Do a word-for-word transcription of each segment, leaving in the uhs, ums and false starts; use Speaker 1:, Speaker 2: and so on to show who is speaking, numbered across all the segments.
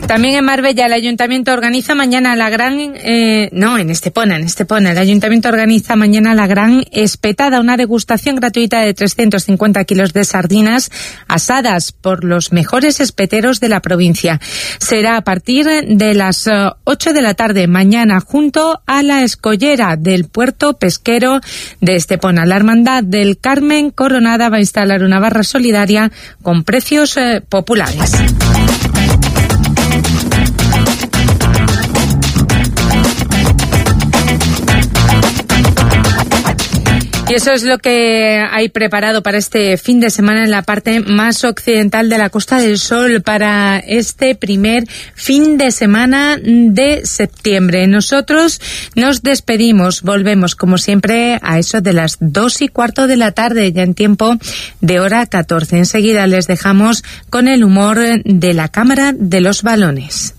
Speaker 1: También en Marbella el Ayuntamiento organiza mañana la gran... Eh, no, en Estepona, en Estepona. El Ayuntamiento organiza mañana la gran espetada, una degustación gratuita de trescientos cincuenta kilos de sardinas asadas por los mejores espeteros de la provincia. Será a partir de las uh, ocho de la tarde mañana junto a la escollera del puerto pesquero de Estepona. La Hermandad del Carmen Coronada va a instalar una barra solidaria con precios eh, populares. Y eso es lo que hay preparado para este fin de semana en la parte más occidental de la Costa del Sol, para este primer fin de semana de septiembre. Nosotros nos despedimos, volvemos como siempre a eso de las dos y cuarto de la tarde, ya en tiempo de hora catorce. Enseguida les dejamos con el humor de la Cámara de los Balones.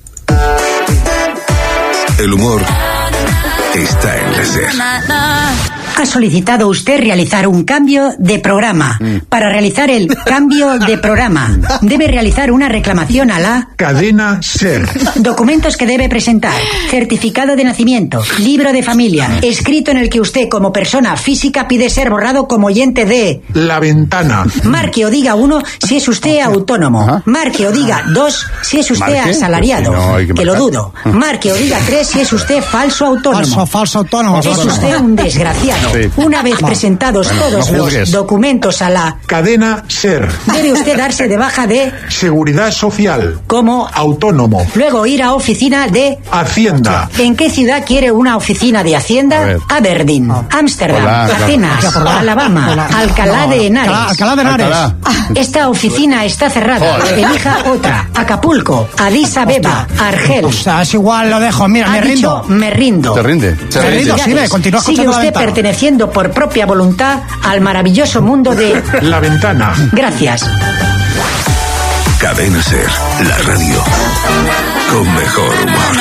Speaker 2: El humor está en la SER.
Speaker 3: Ha solicitado usted realizar un cambio de programa. Para realizar el cambio de programa, debe realizar una reclamación a la
Speaker 4: Cadena SER.
Speaker 3: Documentos que debe presentar: certificado de nacimiento, libro de familia, escrito en el que usted como persona física pide ser borrado como oyente de
Speaker 4: La Ventana.
Speaker 3: Marque o diga uno si es usted autónomo. Marque o diga dos si es usted
Speaker 4: ¿Marque?
Speaker 3: asalariado.
Speaker 4: Pues si no, hay que
Speaker 3: que lo
Speaker 4: marcar.
Speaker 3: dudo. Marque o diga tres si es usted falso autónomo.
Speaker 5: Falso, falso autónomo.
Speaker 3: Es
Speaker 5: falso.
Speaker 3: usted un desgraciado.
Speaker 4: Sí.
Speaker 3: Una vez presentados
Speaker 4: Bueno,
Speaker 3: todos
Speaker 4: no
Speaker 3: los
Speaker 4: juzgues.
Speaker 3: documentos a la
Speaker 4: Cadena SER.
Speaker 3: debe usted darse de baja de
Speaker 4: Seguridad Social.
Speaker 3: como
Speaker 4: Autónomo.
Speaker 3: luego ir a oficina de
Speaker 4: Hacienda.
Speaker 3: ¿En qué ciudad quiere una oficina de
Speaker 4: A
Speaker 3: Hacienda?
Speaker 4: ver.
Speaker 3: Aberdeen, Ámsterdam,
Speaker 4: Hola, claro.
Speaker 3: Atenas,
Speaker 5: Hola.
Speaker 3: Alabama,
Speaker 5: Hola.
Speaker 3: Alcalá de Henares.
Speaker 5: Alcalá, Alcalá de Henares.
Speaker 4: Alcalá.
Speaker 3: Esta oficina está cerrada.
Speaker 4: Joder.
Speaker 3: Elija otra. Acapulco, Addis Abeba, Argel.
Speaker 5: O sea, es igual, lo dejo. Mira,
Speaker 3: Ha
Speaker 5: me
Speaker 3: dicho,
Speaker 5: rindo.
Speaker 3: me rindo.
Speaker 4: ¿Te rinde?
Speaker 5: Se rindo, sí, ve, continúa
Speaker 3: Sigue
Speaker 5: escuchando La
Speaker 3: usted
Speaker 5: Ventana.
Speaker 3: perteneciendo por propia voluntad al maravilloso mundo de...
Speaker 4: La Ventana.
Speaker 3: Gracias.
Speaker 2: Cadena SER, la radio con mejor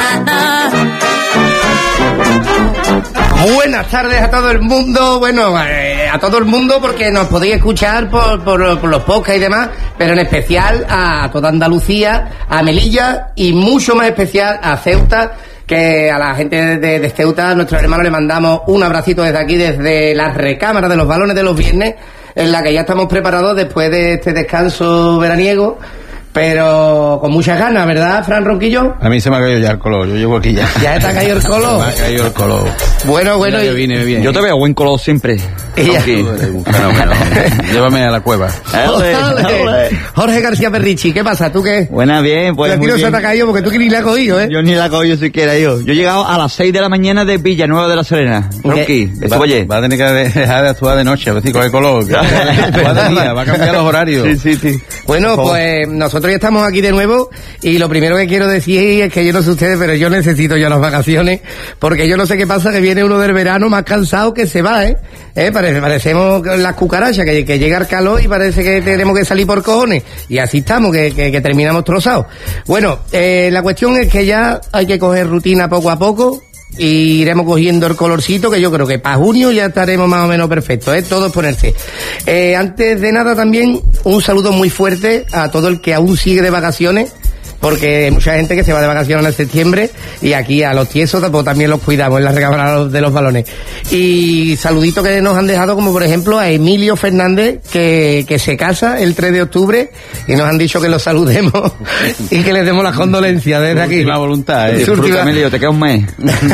Speaker 2: humor.
Speaker 6: Buenas tardes a todo el mundo, bueno, eh, a todo el mundo porque nos podéis escuchar por, por, por los podcasts y demás, pero en especial a toda Andalucía, a Melilla y mucho más especial a Ceuta, que a la gente de, de Ceuta, a nuestros hermanos, le mandamos un abracito desde aquí, desde la recámara de los balones de los viernes, en la que ya estamos preparados después de este descanso veraniego, pero con muchas ganas, ¿verdad, Fran Ronquillo?
Speaker 7: A mí se me ha caído ya el color, yo llego aquí ya.
Speaker 6: Ya está caído el color.
Speaker 7: Se me ha caído el color.
Speaker 6: Bueno, bueno,
Speaker 7: Mira,
Speaker 6: y-
Speaker 7: yo vine bien.
Speaker 8: Yo te veo buen color siempre.
Speaker 6: Y ya-
Speaker 8: Aquí.
Speaker 7: Fenómeno. Llévame a la cueva.
Speaker 8: Ole,
Speaker 6: Ole.
Speaker 8: ole.
Speaker 6: Jorge García Perrichi, ¿qué pasa? ¿Tú qué?
Speaker 8: Buena, bien, pues
Speaker 6: Pero aquí
Speaker 8: muy
Speaker 6: no se
Speaker 8: bien.
Speaker 6: te ha caído porque tú que ni la has cogido, ¿eh?
Speaker 8: Yo ni la cojo siquiera yo. Yo he llegado a las seis de la mañana de Villanueva de la Serena. Ronqui,
Speaker 7: Va,
Speaker 8: estuve ayer.
Speaker 7: va a tener que dejar de actuar de noche, a ver si coge color. que- Va de día, va a cambiar los horarios.
Speaker 8: Sí, sí, sí.
Speaker 6: Bueno, pues nosotros ya estamos aquí de nuevo y lo primero que quiero decir es que yo no sé ustedes, pero yo necesito ya las vacaciones porque yo no sé qué pasa, que viene uno del verano más cansado que se va, ¿eh? ¿Eh? Parece, parecemos las cucarachas, que, que llega el calor y parece que tenemos que salir por cojones. Y así estamos, que, que, que terminamos trozados. Bueno, eh, la cuestión es que ya hay que coger rutina poco a poco. Y iremos cogiendo el colorcito, que yo creo que para junio ya estaremos más o menos perfectos, ¿eh? Todos ponerse. Eh, antes de nada también, un saludo muy fuerte a todo el que aún sigue de vacaciones, porque hay mucha gente que se va de vacaciones en septiembre y aquí a los tiesos pues, también los cuidamos en la recámara de los balones. Y saluditos que nos han dejado, como por ejemplo a Emilio Fernández, que, que se casa el tres de octubre y nos han dicho que lo saludemos y que les demos las condolencias desde aquí.
Speaker 7: Última voluntad, ¿eh?
Speaker 6: Su última-
Speaker 8: Disfruta, Emilio, te queda un mes.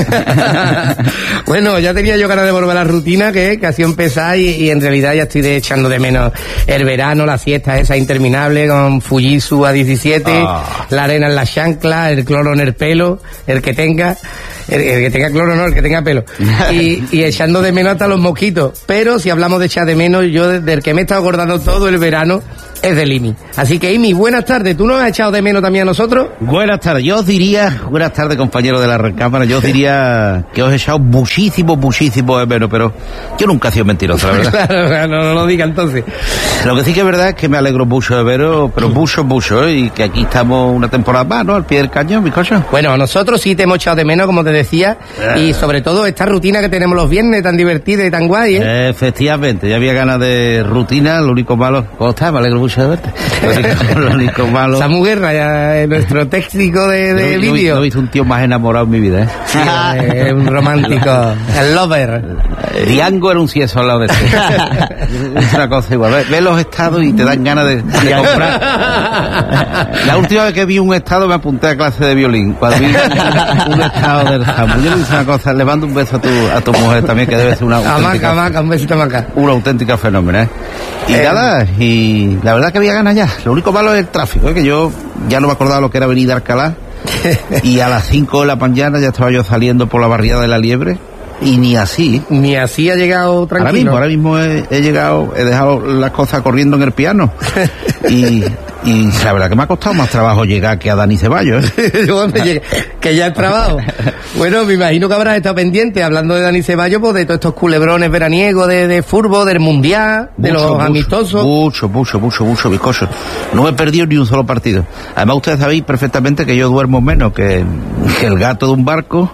Speaker 6: Bueno, ya tenía yo ganas de volver a la rutina que, que ha sido empezar y, y en realidad ya estoy de echando de menos el verano, las fiestas esa interminable con Fujitsu a diecisiete,
Speaker 7: Ah.
Speaker 6: la arena en la chancla, el cloro en el pelo, el que tenga, el, el que tenga cloro no, el que tenga pelo. Y, y echando de menos hasta los mosquitos. Pero si hablamos de echar de menos, yo de- del que me he estado acordando todo el verano es del Imi. Así que Imi, buenas tardes. ¿Tú nos has echado de menos también a nosotros?
Speaker 7: Buenas tardes, yo os diría, buenas tardes compañeros de la recámara, yo os diría que os he echado muchísimo, muchísimo de menos, pero yo nunca he sido mentiroso, la verdad.
Speaker 6: Claro, no, no lo diga entonces.
Speaker 7: Lo que sí que es verdad es que me alegro mucho de veros, pero mucho, mucho, ¿eh? Y que aquí estamos una temporada más, ¿no? Al pie del cañón, mis cosas.
Speaker 6: Bueno, nosotros sí te hemos echado de menos, como te decía, y sobre todo esta rutina que tenemos los viernes tan divertida y tan guay, ¿eh?
Speaker 7: Efectivamente, ya había ganas de rutina, lo único malo... ¿Cómo estás? Me alegro mucho de verte. Lo único, lo único malo...
Speaker 6: Samu Guerra, ya es nuestro técnico de, de
Speaker 7: no,
Speaker 6: vídeo.
Speaker 7: No he visto un tío más enamorado en mi vida, ¿eh?
Speaker 6: Sí, es un romántico, el lover.
Speaker 7: Diango era un cieso al lado de este. Es una cosa igual. Ve, ve los estados y te dan ganas de, de comprar. La última vez que vi un estado me apunté a clase de violín. Cuando vi un estado del Samu. Yo le hice una cosa, le mando un beso a tu, a tu mujer también, que debe ser una auténtica...
Speaker 6: Amaca, amaca, un besito amaca.
Speaker 7: Una auténtica fenómeno, ¿eh? Y
Speaker 6: Eh.
Speaker 7: nada, y la verdad que había ganas ya. Lo único malo es el tráfico, ¿eh? Que yo ya no me acordaba lo que era Avenida Alcalá. Y a las cinco de la mañana ya estaba yo saliendo por la barriada de la Liebre. Y ni así.
Speaker 6: Ni así ha llegado tranquilo.
Speaker 7: Ahora mismo, ahora mismo he, he llegado, he dejado las cosas corriendo en el piano. Y, y la verdad que me ha costado más trabajo llegar que a Dani Ceballos, ¿eh?
Speaker 6: Yo, hombre, llegué- que ya he trabajo. Bueno, me imagino que habrás estado pendiente, hablando de Dani Ceballos, pues de todos estos culebrones veraniegos de, de fútbol, del mundial, de
Speaker 7: Mucho,
Speaker 6: los
Speaker 7: mucho,
Speaker 6: amistosos.
Speaker 7: Mucho, mucho, mucho, mucho, bizcocho. No me he perdido ni un solo partido. Además, ustedes sabéis perfectamente que yo duermo menos que, que el gato de un barco.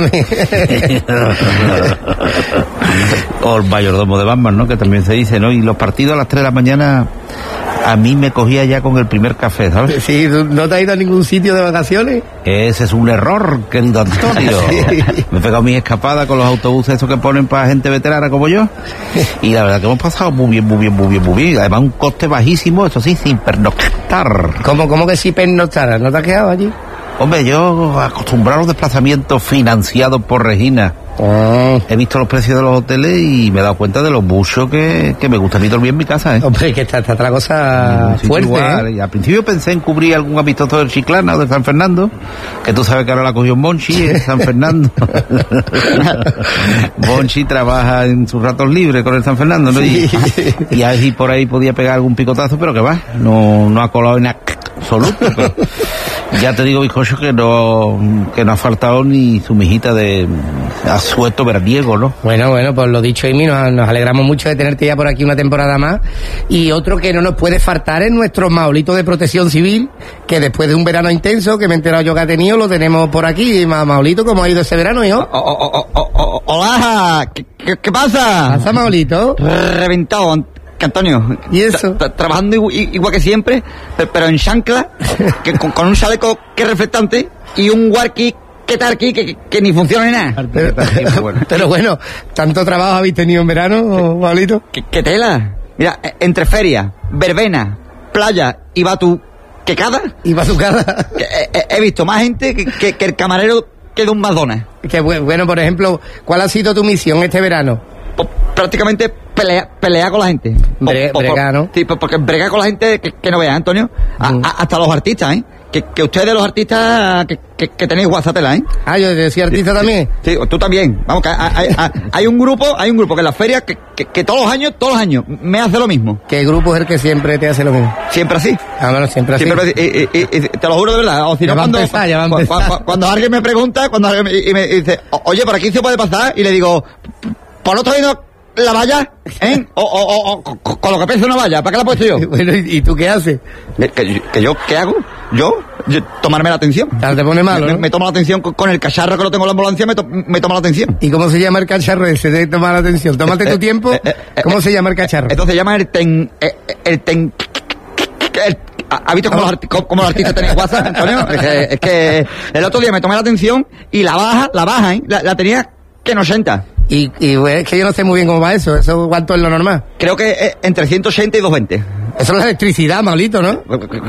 Speaker 7: O el mayordomo de Batman, ¿no? Que también se dice, ¿no? Y los partidos a las tres de la mañana a mí me cogía ya con el primer café, ¿sabes?
Speaker 6: Sí, ¿tú ¿no te has ido a ningún sitio de vacaciones?
Speaker 7: Ese es un error, querido Antonio.
Speaker 6: Sí.
Speaker 7: Me he pegado mis escapadas con los autobuses esos que ponen para gente veterana como yo. Y la verdad que hemos pasado muy bien, muy bien, muy bien, muy bien. Además un coste bajísimo, eso sí, sin pernoctar.
Speaker 6: ¿Cómo, cómo que si pernoctaras? ¿No te has quedado allí?
Speaker 7: Hombre, yo acostumbrado a los desplazamientos financiados por Regina. He visto los precios de los hoteles y me he dado cuenta de lo mucho que, que me gusta a mí dormir en mi casa, ¿eh?
Speaker 6: Hombre, que está, está la cosa
Speaker 7: Sí,
Speaker 6: fuerte,
Speaker 7: igual.
Speaker 6: ¿eh?
Speaker 7: Y al principio pensé en cubrir algún amistoso del Chiclana o de San Fernando, que tú sabes que ahora la cogió Monchi en San Fernando. Monchi trabaja en sus ratos libres con el San Fernando, ¿no? Y, y a ver si por ahí podía pegar algún picotazo, pero que va, no, no ha colado en absoluto. Pero ya te digo, bizcocho, que no, que no ha faltado ni su mijita de asueto veraniego, ¿no?
Speaker 6: Bueno, bueno, pues lo dicho, Amy, nos, nos alegramos mucho de tenerte ya por aquí una temporada más. Y otro que no nos puede faltar es nuestro Maolito de Protección Civil, que después de un verano intenso, que me he enterado yo que ha tenido, lo tenemos por aquí. Ma- Maolito, ¿cómo ha ido ese verano, hijo?
Speaker 8: Oh, oh, oh, oh, oh, hola, ¿qué, qué, qué pasa?
Speaker 6: ¿Pasa, Maolito?
Speaker 8: Reventado, Ant- Antonio.
Speaker 6: ¿Y eso?
Speaker 8: Tra- tra- trabajando igu- i- igual que siempre, pe- pero en chancla, que con, con un chaleco que es reflectante y un warki que tal aquí que, que, que ni funciona ni nada.
Speaker 6: Pero, pero bueno, ¿tanto trabajo habéis tenido en verano, Maolito?
Speaker 8: ¿Qué, qué tela? Mira, eh, entre feria, verbena, playa y batu, ¿qué cada?
Speaker 6: ¿Y para su casa?
Speaker 8: Que, eh, eh, he visto más gente que, que, que el camarero que de un McDonald's.
Speaker 6: Que bu- bueno, por ejemplo, ¿cuál ha sido tu misión este verano?
Speaker 8: Po- prácticamente pelea, pelea con la gente. Po-
Speaker 6: Bre-
Speaker 8: po- po-
Speaker 6: bregar, ¿no?
Speaker 8: Sí, po- porque brega con la gente que, que no veas, Antonio. A-
Speaker 6: Mm.
Speaker 8: a- hasta los artistas, ¿eh? Que, que ustedes los artistas que, que, que tenéis WhatsApp, ¿eh?
Speaker 6: Ah, yo decía artista también.
Speaker 8: Sí, tú también. Vamos, que hay, hay- hay- hay un grupo, hay un grupo que en la feria que, que, que todos los años, todos los años, me hace lo mismo.
Speaker 6: ¿Qué grupo es el que siempre te hace lo mismo?
Speaker 8: Siempre así.
Speaker 6: Ah, bueno, siempre así.
Speaker 8: Siempre así. Y- y- y- y te lo juro de verdad. O si
Speaker 6: Ya
Speaker 8: no,
Speaker 6: va a
Speaker 8: cuando,
Speaker 6: empezar, ya va a
Speaker 8: cu-
Speaker 6: empezar.
Speaker 8: cu- cu- cuando alguien me pregunta, cuando alguien me, y me dice, "O- oye, por aquí se puede pasar", y le digo, ¿por no estoy viendo la valla? ¿Eh? O, o, o, o con, con lo que pesa una valla, ¿para qué la he puesto yo?
Speaker 6: Bueno, ¿y, y tú qué haces?
Speaker 8: ¿Que, que, que yo, ¿qué hago? ¿Yo? Yo, tomarme la atención.
Speaker 6: Claro, te pone malo,
Speaker 8: me,
Speaker 6: ¿no?
Speaker 8: me tomo la atención con, con el cacharro que lo tengo en la ambulancia, me, to- me tomo la atención.
Speaker 6: ¿Y cómo se llama el cacharro ese de tomar atención? Tómate tu tiempo.
Speaker 8: Eh, eh, eh,
Speaker 6: ¿Cómo se llama el cacharro?
Speaker 8: Entonces se llama el ten... eh, El ten... el- ¿Has visto cómo los, arti- cómo- cómo los artistas tenéis WhatsApp, Antonio? Es que, es que el otro día me tomé la atención y la baja, la baja, ¿eh? La, la tenía que en ochenta.
Speaker 6: Y, y bueno, es que yo no sé muy bien cómo va eso. ¿Eso cuánto es lo normal?
Speaker 8: Creo que es entre ciento ochenta y doscientos veinte.
Speaker 6: Eso es la electricidad, Maulito, ¿no?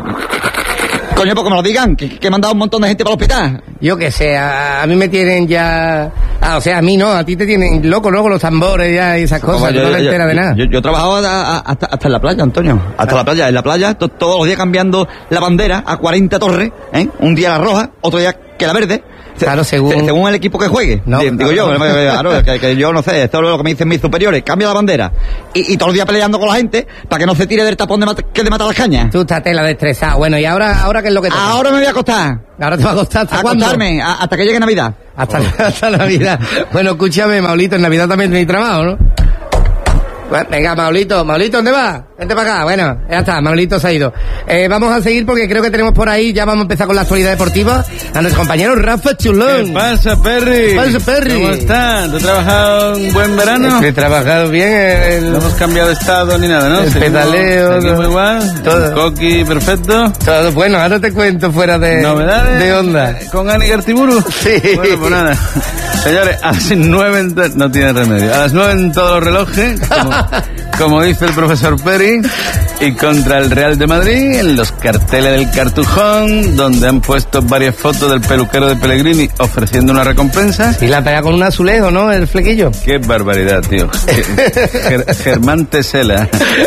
Speaker 8: Coño, pues que me lo digan, que, que me han dado un montón de gente para el hospital.
Speaker 6: Yo que sé, a, a mí me tienen ya... Ah, o sea, a mí no, a ti te tienen loco, luego los tambores ya y esas cosas,
Speaker 8: Como
Speaker 6: tú
Speaker 8: yo,
Speaker 6: no te
Speaker 8: yo-
Speaker 6: enteras de nada.
Speaker 8: Yo, yo he trabajado a- a- hasta, hasta en la playa, Antonio. Hasta la playa. En la playa, to- todos los días cambiando la bandera a cuarenta torres, ¿eh? Un día la roja, otro día que la verde. Se-
Speaker 6: Claro, según-
Speaker 8: se- según el equipo que juegue.
Speaker 6: No,
Speaker 8: Di- digo
Speaker 6: claro.
Speaker 8: yo, claro, que, que yo no sé, esto es lo que me dicen mis superiores. Cambia la bandera. Y, y todos los días peleando con la gente para que no se tire del tapón de mata- que de matar las cañas.
Speaker 6: Tú estás tela destrezada. Bueno, ¿y ahora, ahora qué es lo que te
Speaker 8: Ahora me voy a acostar.
Speaker 6: Ahora te va a costar hasta
Speaker 8: A
Speaker 6: cuándo?
Speaker 8: acostarme, a- hasta que llegue Navidad.
Speaker 6: Hasta, hasta Navidad. Bueno, escúchame, Maulito, en Navidad también tenéis trabajo, ¿no? Bueno, venga, Maulito, Maulito, ¿dónde vas? Vente para acá. Bueno, ya está, Maulito se ha ido. Eh, vamos a seguir porque creo que tenemos por ahí, ya vamos a empezar con la actualidad deportiva, a nuestro compañero Rafa Chulón.
Speaker 7: ¿Qué pasa, Perry?
Speaker 6: ¿Qué pasa, Perry?
Speaker 7: ¿Cómo estás? ¿Tú has trabajado un buen verano?
Speaker 6: He trabajado bien. El...
Speaker 7: No hemos cambiado de estado ni nada, ¿no?
Speaker 6: El
Speaker 7: Seguimos-
Speaker 6: pedaleo,
Speaker 7: seguimos
Speaker 6: todo.
Speaker 7: igual.
Speaker 6: Todo.
Speaker 7: Coqui, perfecto.
Speaker 6: Todo bueno, ahora te cuento fuera de,
Speaker 7: ¿Novedades?
Speaker 6: de onda.
Speaker 7: ¿Con Ani Gartiburu?
Speaker 6: Sí.
Speaker 7: Bueno, pues nada. Señores, a las nueve en to- no tiene remedio. A las nueve en todos los relojes, como, como dice el profesor Peri, y contra el Real de Madrid, en los carteles del Cartujón, donde han puesto varias fotos del peluquero de Pellegrini ofreciendo una recompensa.
Speaker 6: Y la pega con un azulejo, ¿no? El flequillo.
Speaker 7: Qué barbaridad, tío. Ger- Germán Tesela.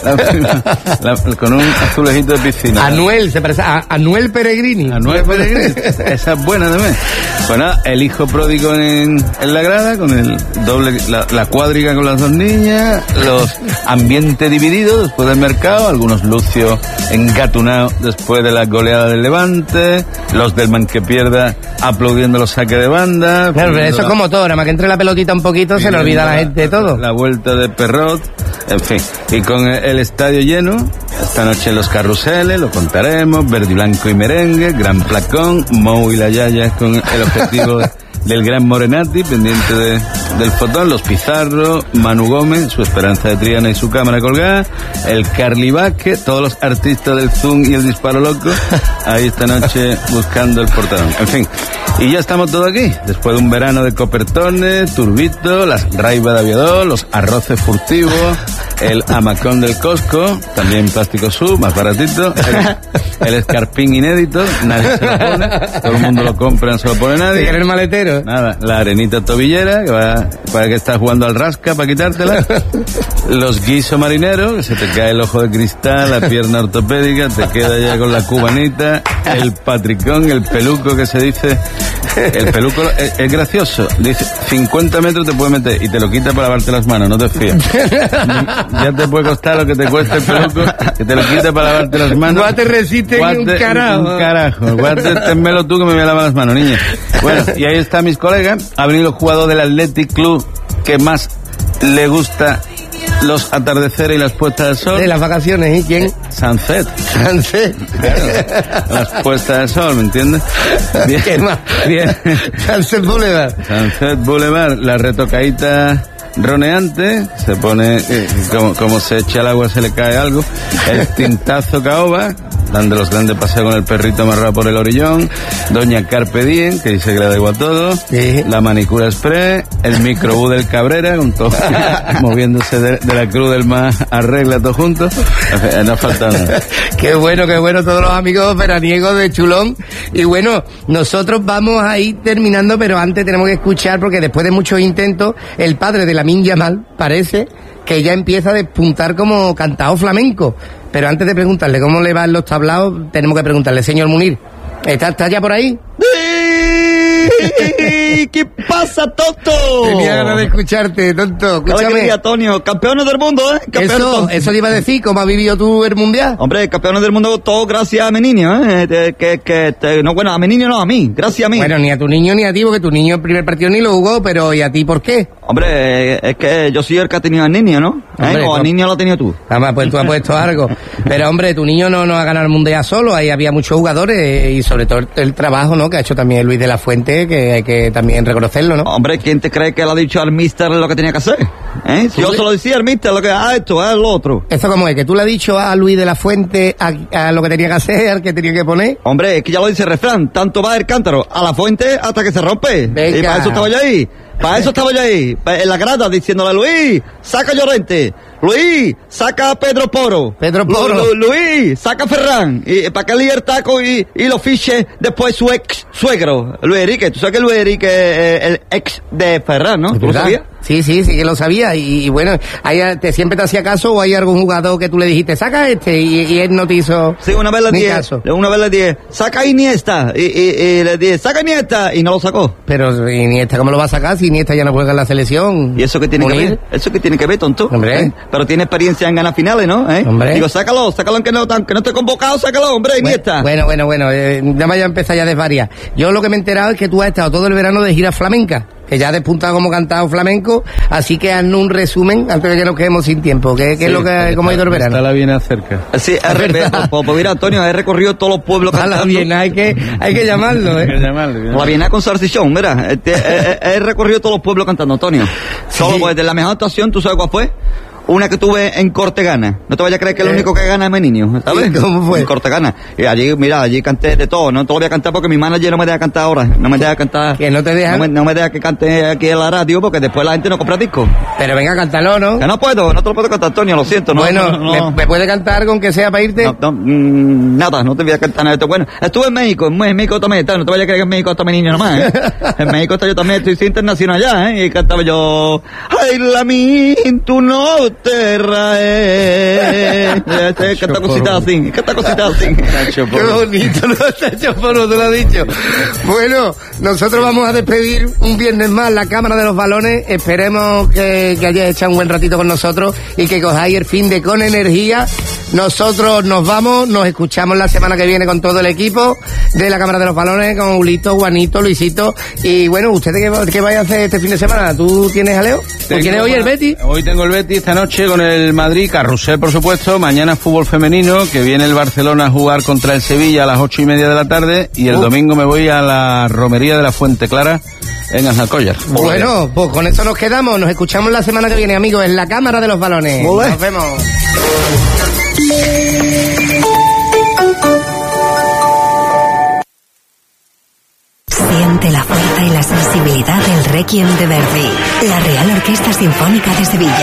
Speaker 7: La- la- con un azulejito de piscina.
Speaker 6: Anuel, se parece a Anuel Peregrini.
Speaker 7: Anuel Pellegrini. Esa es buena también. Pues nada, el hijo pródigo en, en la grada, con el doble, la, la cuadriga con las dos niñas, los ambientes divididos después del mercado, algunos lucios engatunados después de la goleada del Levante, los del man que pierda aplaudiendo los saques de banda.
Speaker 6: Claro, pero eso es como todo, nada más que entre la pelotita un poquito se le olvida a la gente de todo.
Speaker 7: La vuelta de Perrot, en fin. Y con el, el estadio lleno, esta noche en los carruseles, lo contaremos, verde y blanco y merengue, gran placón, Mou y la Yaya con el objetivo de- del gran Morenati, pendiente de, del fotón, los Pizarro, Manu Gómez, su esperanza de Triana y su cámara colgada, el Carly Vázquez, todos los artistas del Zoom y el disparo loco, ahí esta noche buscando el portadón. En fin, y ya estamos todos aquí, después de un verano de copertones, turbito, las raibas de aviador, los arroces furtivos, el hamacón del Costco, también plástico sub, más baratito, el, el escarpín inédito, nadie se lo pone, todo el mundo lo compra, no se lo pone nadie.
Speaker 6: el maletero.
Speaker 7: Nada, la arenita tobillera, que va, para que estás jugando al rasca, para quitártela. Los guisos marineros, que se te cae el ojo de cristal, la pierna ortopédica, te queda ya con la cubanita, el patricón, el peluco que se dice. El peluco es, es gracioso. Dice, cincuenta metros te puede meter y te lo quita para lavarte las manos, no te fíes. Ya te puede costar lo que te cueste el peluco, que te lo quita para lavarte las manos.
Speaker 6: No te resiste ni un carajo.
Speaker 7: Un carajo. Guarte, ténmelo tú que me voy a lavar las manos, niña. Bueno, y ahí está mis colegas. Ha venido el jugador del Athletic Club que más le gusta los atardeceres y las puestas del sol.
Speaker 6: De las vacaciones, ¿y quién?
Speaker 7: Sunset.
Speaker 6: Sunset.
Speaker 7: Claro, las puestas del sol, ¿me entiendes? Bien,
Speaker 6: ¿Qué más?
Speaker 7: bien.
Speaker 6: Sunset Boulevard.
Speaker 7: Sunset Boulevard, la retocadita roneante, se pone, eh, como, como se echa el agua se le cae algo, el tintazo caoba, dando los grandes paseos con el perrito amarrado por el orillón, doña Carpe Diem, que dice que le da igual todo,
Speaker 6: Sí.
Speaker 7: la manicura express, el microbús del Cabrera, con todo, moviéndose de, de la cruz del más arregla todo junto, no falta nada.
Speaker 6: Qué bueno, qué bueno todos los amigos veraniegos de Chulón. Y bueno, nosotros vamos a ir terminando, pero antes tenemos que escuchar, porque después de muchos intentos, el padre de Lamine Yamal parece que ya empieza a despuntar como cantao flamenco. Pero antes de preguntarle cómo le van los tablaos, tenemos que preguntarle, señor Munir, ¿está, está ya por ahí?
Speaker 8: ¿Qué pasa, tonto?
Speaker 6: Tenía ganas de escucharte, tonto.
Speaker 8: Qué
Speaker 6: Escúchame.
Speaker 8: alegría, Antonio. Campeones del mundo, ¿eh? Campeones
Speaker 6: Eso,
Speaker 8: del-
Speaker 6: eso te iba a decir, ¿cómo has vivido tú el mundial?
Speaker 8: Hombre, campeones del mundo, todo gracias a mi niño, ¿eh? De- que, que, te- no, bueno, a mi niño no, a mí. Gracias a mí.
Speaker 6: Bueno, ni a tu niño ni a ti, porque tu niño el primer partido ni lo jugó, pero ¿y a ti por qué?
Speaker 8: Hombre, eh, es que yo soy el que ha tenido al niño, ¿no? ¿Eh?
Speaker 6: Hombre,
Speaker 8: O al
Speaker 6: tú-
Speaker 8: niño lo has tenido tú.
Speaker 6: Además, pues tú has puesto algo. Pero hombre, tu niño no, no ha ganado el mundial solo, ahí había muchos jugadores eh, y sobre todo el, el trabajo, ¿no? Que ha hecho también Luis de la Fuente, que hay que también reconocerlo, ¿no?
Speaker 8: Hombre, ¿quién te cree que le ha dicho al mister lo que tenía que hacer? ¿Eh? Si yo
Speaker 6: le-
Speaker 8: se lo decía al mister, lo que, ah, esto, ah, lo otro.
Speaker 6: Eso como es, que tú le has dicho a Luis de la Fuente a, a lo que tenía que hacer, al que tenía que poner.
Speaker 8: Hombre, es que ya lo dice el refrán, tanto va el cántaro a la fuente hasta que se rompe.
Speaker 6: Venga.
Speaker 8: Y para eso estaba yo ahí. Para eso estaba yo ahí, pa- en la grada, diciéndole, Luis, saca a Llorente. Luis, saca a Pedro Poro.
Speaker 6: Pedro Poro.
Speaker 8: Lu- Lu- Luis, saca a Ferran. Y para que líe el taco y, y lo fiche después su ex suegro, Luis Enrique. Tú sabes que Luis Enrique es el ex de Ferran, ¿no? ¿Tú lo
Speaker 6: ¿Verdad?
Speaker 8: sabías?
Speaker 6: Sí, sí, sí que lo sabía. Y, y bueno, ¿hay, te, ¿siempre te hacía caso o hay algún jugador que tú le dijiste, saca este? Y, y él no te hizo
Speaker 8: Sí, una vez le
Speaker 6: ni
Speaker 8: dije,
Speaker 6: caso.
Speaker 8: una vez le dije, saca a Iniesta. Y, y, y le dije, saca a Iniesta. Y no lo sacó.
Speaker 6: Pero Iniesta, ¿cómo lo va a sacar si Iniesta ya no juega en la selección?
Speaker 8: ¿Y eso qué tiene que
Speaker 6: Munir?
Speaker 8: ver? ¿Eso qué tiene que ver, tonto?
Speaker 6: Hombre.
Speaker 8: ¿Eh? Pero tiene experiencia en ganar finales, ¿no? ¿Eh?
Speaker 6: Hombre.
Speaker 8: Digo, sácalo, sácalo aunque no, aunque no esté convocado, sácalo, hombre, Iniesta.
Speaker 6: Bueno, bueno, bueno, bueno, eh, ya me voy a empezar ya a desvariar. Yo lo que me he enterado es que tú has estado todo el verano de gira flamenca. que ya ha despuntado como cantado flamenco, así que haznos un resumen antes de que nos quedemos sin tiempo, que, que sí, es lo que cómo ha ido el verano.
Speaker 7: Está la Viena cerca.
Speaker 8: Sí, he, pues, pues mira, Antonio, he recorrido todos los pueblos cantando.
Speaker 6: A la Viena hay que, hay que llamarlo, ¿eh?
Speaker 7: Hay que llamarlo,
Speaker 8: la Viena con salchichón, mira, he, he, he recorrido todos los pueblos cantando, Antonio. Sí. Solo pues de la mejor actuación, ¿tú sabes cuál fue? Una que tuve en Cortegana. No te vayas a creer que es el único que gana es mi niño, ¿sabes?
Speaker 6: ¿Cómo fue?
Speaker 8: En Cortegana. Y allí, mira, allí canté de todo. No te lo voy a cantar porque mi manager no me deja cantar ahora. No me deja cantar.
Speaker 6: ¿Que no te deja?
Speaker 8: No me, no me deja que cante aquí en la radio porque después la gente no compra discos.
Speaker 6: Pero venga, cántalo, ¿no?
Speaker 8: Que no puedo, no te lo puedo cantar, Antonio, lo siento. No,
Speaker 6: bueno,
Speaker 8: no, no.
Speaker 6: ¿me, ¿me puede cantar con que sea para irte?
Speaker 8: No, no, mmm, nada, no te voy a cantar nada de esto. Bueno, estuve en México, en México también está. No te vayas a creer que en México está mi niño nomás, ¿eh? En México está yo también, estoy internacional allá, ¿eh? Y cantaba yo, ay, la min, tú no te raes. Esta cosita así, esta cosita así.
Speaker 6: Qué bonito, ¿no? Tacho Porro, te lo has dicho. Bueno, nosotros vamos a despedir un viernes más la Cámara de los Balones. Esperemos que, que hayáis echado un buen ratito con nosotros y que cojáis el fin de con energía. Nosotros nos vamos, nos escuchamos la semana que viene con todo el equipo de la Cámara de los Balones, con Ulito, Juanito, Luisito. Y bueno, ¿ustedes qué, qué vais a hacer este fin de semana? ¿Tú tienes jaleo? ¿Tú tienes hoy el Betis?
Speaker 7: Hoy tengo el Betis esta noche con el Madrid, carrusel por supuesto, mañana fútbol femenino, que viene el Barcelona a jugar contra el Sevilla a las ocho y media de la tarde, y el uh. domingo me voy a la romería de la Fuente Clara en Aznalcóllar.
Speaker 6: Bueno, pues con eso nos quedamos, nos escuchamos la semana que viene, amigos, en la Cámara de los Balones. Nos vemos.
Speaker 9: Siente la fuerza y la sensibilidad del Requiem de Verdi, la Real Orquesta Sinfónica de Sevilla.